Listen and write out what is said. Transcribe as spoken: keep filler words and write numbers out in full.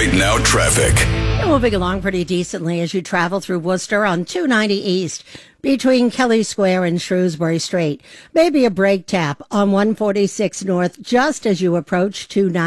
Right Now traffic. You're moving along pretty decently as you travel through Worcester on two ninety East between Kelly Square and Shrewsbury Street. Maybe a brake tap on one forty-six North just as you approach two ninety.